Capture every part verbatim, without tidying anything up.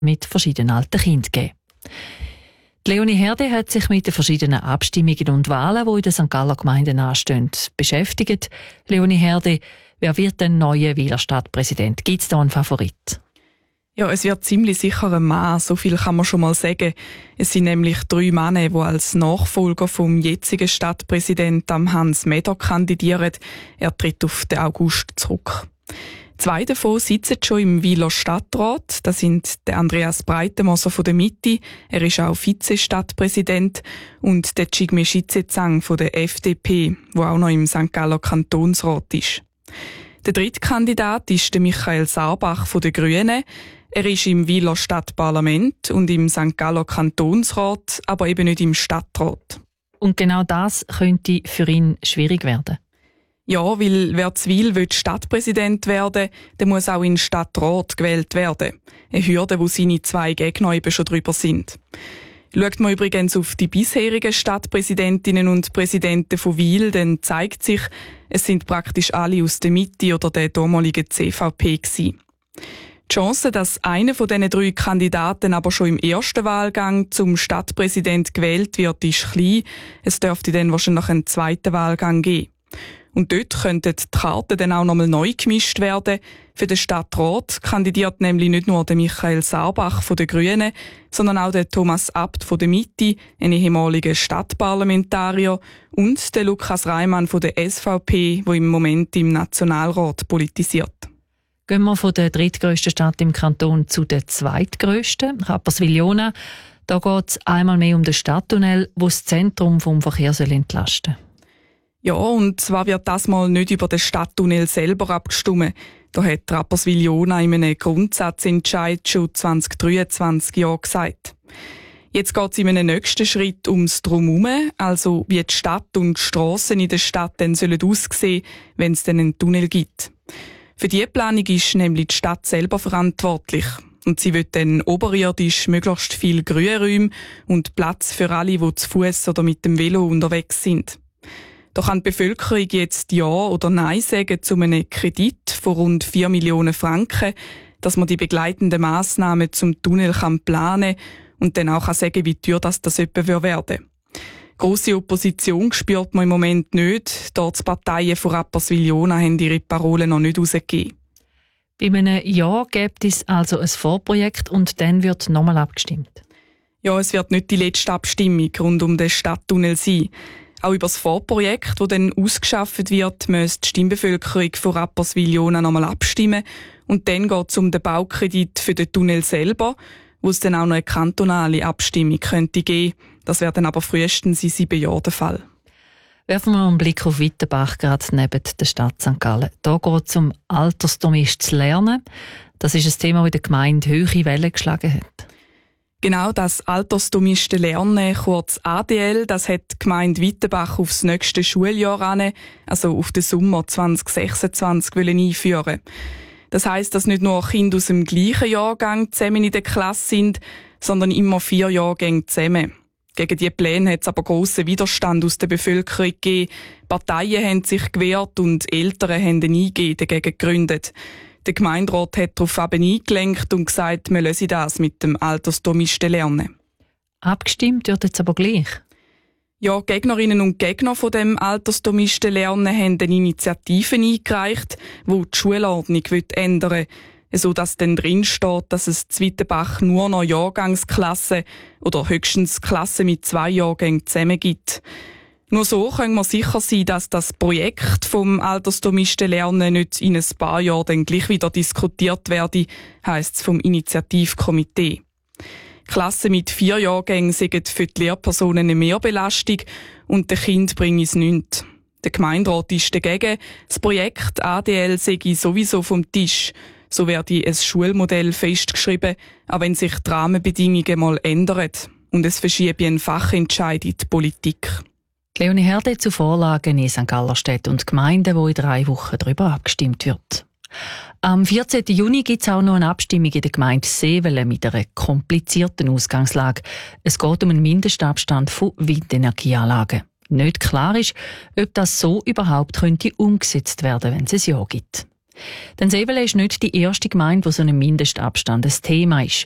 mit verschiedenen alten Kindern gegeben. Leonie Herde hat sich mit den verschiedenen Abstimmungen und Wahlen, die in den Sankt Galler Gemeinden anstehen, beschäftigt. Leonie Herde, wer wird denn neuer Wiler Stadtpräsident? Gibt es da einen Favorit? Ja, es wird ziemlich sicher ein Mann, so viel kann man schon mal sagen. Es sind nämlich drei Männer, die als Nachfolger vom jetzigen Stadtpräsidenten Hans Meder kandidieren. Er tritt auf den August zurück. Zwei davon sitzen schon im Wiler Stadtrat. Das sind der Andreas Breitenmoser von der Mitte, er ist auch Vize-Stadtpräsident, und der Tschigme Schitzezang von der F D P, der auch noch im Sankt Galler Kantonsrat ist. Der dritte Kandidat ist der Michael Sarbach von den Grünen. Er ist im Wiler Stadtparlament und im Sankt Galler Kantonsrat, aber eben nicht im Stadtrat. Und genau das könnte für ihn schwierig werden. Ja, weil wer zu Wil Stadtpräsident werden, der muss auch in den Stadtrat gewählt werden. Eine Hürde, wo seine zwei Gegner eben schon drüber sind. Schaut man übrigens auf die bisherigen Stadtpräsidentinnen und Präsidenten von Wil, dann zeigt sich, es sind praktisch alle aus der Mitte oder der damaligen C V P gewesen. Die Chance, dass einer von diesen drei Kandidaten aber schon im ersten Wahlgang zum Stadtpräsident gewählt wird, ist klein. Es dürfte dann wahrscheinlich einen zweiten Wahlgang geben. Und dort könnten die Karten dann auch nochmal neu gemischt werden. Für den Stadtrat kandidiert nämlich nicht nur der Michael Sarbach von den Grünen, sondern auch der Thomas Abt von der Mitte, ein ehemaliger Stadtparlamentarier, und der Lukas Reimann von der S V P, der im Moment im Nationalrat politisiert. Gehen wir von der drittgrössten Stadt im Kanton zu der zweitgrössten, Rapperswil-Jona. Da geht es einmal mehr um den Stadttunnel, wo das Zentrum vom Verkehr soll entlasten soll. Ja, und zwar wird das mal nicht über den Stadttunnel selber abgestimmt. Da hat Rapperswil-Jona in einem Grundsatzentscheid schon zwanzig dreiundzwanzig ja gesagt. Jetzt geht es in einem nächsten Schritt ums Drumherum, also wie die Stadt und die Strassen in der Stadt dann sollen aussehen, wenn es dann einen Tunnel gibt. Für diese Planung ist nämlich die Stadt selber verantwortlich. Und sie will dann oberirdisch möglichst viel Grünräume und Platz für alle, die zu Fuß oder mit dem Velo unterwegs sind. Da kann die Bevölkerung jetzt Ja oder Nein sagen zu einem Kredit von rund vier Millionen Franken, dass man die begleitenden Massnahmen zum Tunnel kann planen und dann auch kann sagen, wie teuer das, das etwa werden würde. Grosse Opposition spürt man im Moment nicht, da die Parteien von Rapperswil-Jona haben ihre Parolen noch nicht rausgegeben. Bei einem Ja gibt es also ein Vorprojekt und dann wird nochmal abgestimmt? Ja, es wird nicht die letzte Abstimmung rund um den Stadttunnel sein. Auch über das Vorprojekt, das dann ausgeschafft wird, müsste die Stimmbevölkerung von Rapperswil-Jona nochmal abstimmen. Und dann geht es um den Baukredit für den Tunnel selber, wo es dann auch noch eine kantonale Abstimmung könnte geben. Das wäre dann aber frühestens in sieben Jahren der Fall. Werfen wir einen Blick auf Wittenbach, gerade neben der Stadt Sankt Gallen. Hier geht es um altersdomisches Lernen. Das ist ein Thema, das in der Gemeinde hohe Wellen geschlagen hat. Genau das altersdomische Lernen, kurz A D L, das hat die Gemeinde Wittenbach aufs nächste Schuljahr an, also auf den Sommer zwanzig sechsundzwanzig, einführen. Das heisst, dass nicht nur Kinder aus dem gleichen Jahrgang zusammen in der Klasse sind, sondern immer vier Jahrgänge zusammen. Gegen diese Pläne hat es aber grossen Widerstand aus der Bevölkerung gegeben. Parteien haben sich gewehrt und Eltern haben eine I G dagegen gegründet. Der Gemeinderat hat darauf eben eingelenkt und gesagt, wir lösen das mit dem altersdomischen Lernen. Abgestimmt wird jetzt aber gleich? Ja, Gegnerinnen und Gegner von dem altersdomischen Lernen haben eine Initiative eingereicht, die die Schulordnung ändern will, sodass dann drin steht, dass es in Wittenbach nur noch Jahrgangsklassen oder höchstens Klassen mit zwei Jahrgängen zusammen gibt. Nur so können wir sicher sein, dass das Projekt vom altersdomischen Lernen nicht in ein paar Jahren dann gleich wieder diskutiert werde, heisst es vom Initiativkomitee. Klassen mit vier Jahrgängen sind für die Lehrpersonen eine Mehrbelastung und den Kind bringt es nichts. Der Gemeinderat ist dagegen, das Projekt A D L sei sowieso vom Tisch. So werde ein Schulmodell festgeschrieben, auch wenn sich die Rahmenbedingungen mal ändern und es verschiebe einen Fachentscheid in die Politik. Leonie Herde zu Vorlagen in Sankt Galler Städte und Gemeinden, wo in drei Wochen darüber abgestimmt wird. Am vierzehnten Juni gibt es auch noch eine Abstimmung in der Gemeinde Seewelle mit einer komplizierten Ausgangslage. Es geht um einen Mindestabstand von Windenergieanlagen. Nicht klar ist, ob das so überhaupt könnte umgesetzt werden, wenn es ein Ja gibt. Denn Seewelle ist nicht die erste Gemeinde, wo so ein Mindestabstand ein Thema ist.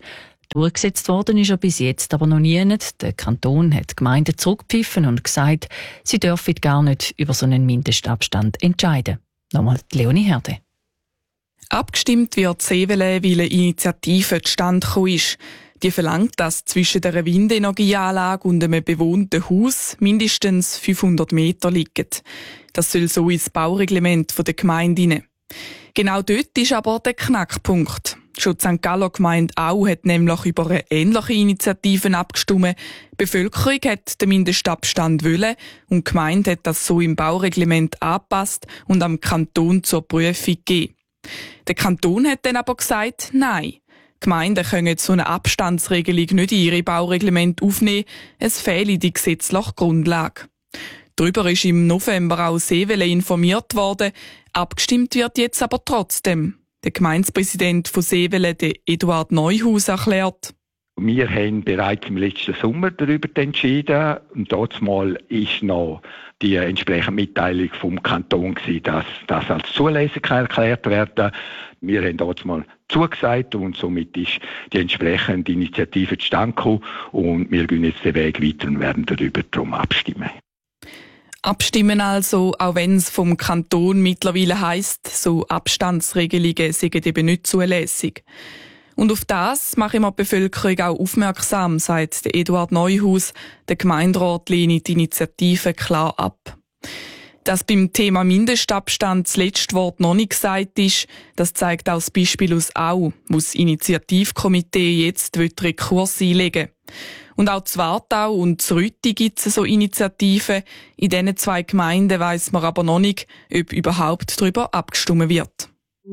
Durchgesetzt worden ist er bis jetzt aber noch nie nicht. Der Kanton hat die Gemeinden zurückgepfiffen und gesagt, sie dürfen gar nicht über so einen Mindestabstand entscheiden. Nochmal Leonie Herde. Abgestimmt wird Seewele, weil eine Initiative zustande gekommen ist. Die verlangt, dass zwischen der Windenergieanlage und einem bewohnten Haus mindestens fünfhundert Meter liegen. Das soll so ins Baureglement der Gemeinde hinein. Genau dort ist aber der Knackpunkt. Schon die Sankt Galler Gemeinde auch hat nämlich über eine ähnliche Initiative abgestimmt. Die Bevölkerung hat den Mindestabstand wollen und die Gemeinde hat das so im Baureglement angepasst und am Kanton zur Prüfung gegeben. Der Kanton hat dann aber gesagt, nein. Die Gemeinden können so eine Abstandsregelung nicht in ihre Baureglement aufnehmen, es fehle die gesetzliche Grundlage. Darüber ist im November auch Seewele informiert worden, abgestimmt wird jetzt aber trotzdem. Der Gemeindepräsident von Seewele, der Eduard Neuhaus, erklärt: Wir haben bereits im letzten Sommer darüber entschieden und dort mal ist noch die entsprechende Mitteilung vom Kanton gewesen, dass das als zulässig erklärt werden. Wir haben dort mal zugesagt und somit ist die entsprechende Initiative zustande gekommen und wir gehen jetzt den Weg weiter und werden darüber drum abstimmen. Abstimmen also, auch wenn es vom Kanton mittlerweile heisst, so Abstandsregelungen seien eben nicht zulässig. Und auf das mache ich mir die Bevölkerung auch aufmerksam, sagt Eduard Neuhaus. Der Gemeinderat lehnt die Initiative klar ab. Dass beim Thema Mindestabstand das letzte Wort noch nicht gesagt ist, das zeigt auch das Beispiel aus Au, wo das Initiativkomitee jetzt Rekurs einlegen will. Und auch zu Wartau und zu Rütti gibt es so Initiativen. In diesen zwei Gemeinden weiss man aber noch nicht, ob überhaupt darüber abgestimmt wird.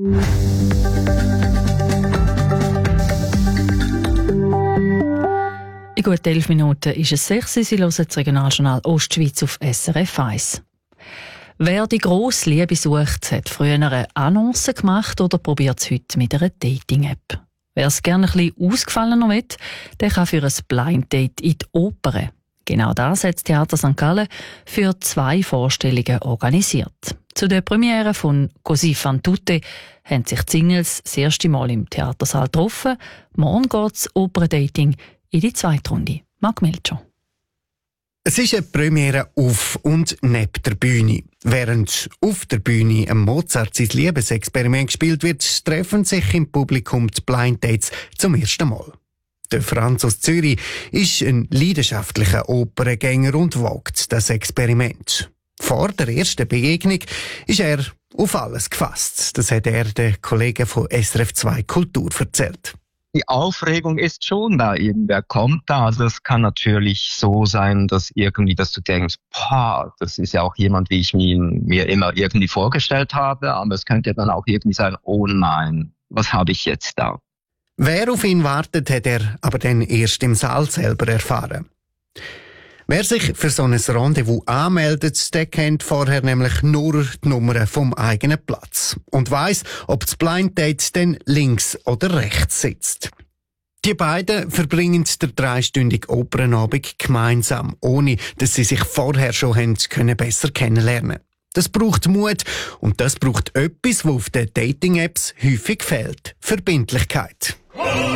In gut elf Minuten ist es sechs. Sie hören das Regionaljournal Ostschweiz auf S R F eins. Wer die grosse Liebe sucht, hat früher eine Annonce gemacht oder probiert es heute mit einer Dating-App. Wer es gerne ein bisschen ausgefallener will, der kann für ein Blind Date in die Oper. Genau das hat das Theater Sankt Gallen für zwei Vorstellungen organisiert. Zu der Premiere von Così fan tutte haben sich die Singles das erste Mal im Theatersaal getroffen. Morgen geht das Operndating in die zweite Runde. Marc Melcher. Es ist eine Premiere auf und neben der Bühne. Während auf der Bühne ein Mozart sein Liebesexperiment gespielt wird, treffen sich im Publikum die Blind Dates zum ersten Mal. Der Franz aus Zürich ist ein leidenschaftlicher Operngänger und wagt das Experiment. Vor der ersten Begegnung ist er auf alles gefasst. Das hat er den Kollegen von S R F zwei Kultur erzählt. Die Aufregung ist schon da, irgendwer kommt da. Also es kann natürlich so sein, dass irgendwie, dass du denkst, boah, das ist ja auch jemand, wie ich mir, mir immer irgendwie vorgestellt habe. Aber es könnte dann auch irgendwie sein, oh nein, was habe ich jetzt da? Wer auf ihn wartet, hat er aber dann erst im Saal selber erfahren. Wer sich für so ein Rendezvous anmeldet, der kennt vorher nämlich nur die Nummer vom eigenen Platz und weiss, ob das Blind Date dann links oder rechts sitzt. Die beiden verbringen den dreistündigen Opernabend gemeinsam, ohne dass sie sich vorher schon haben können besser kennenlernen. Das braucht Mut und das braucht etwas, was auf den Dating-Apps häufig fehlt: Verbindlichkeit.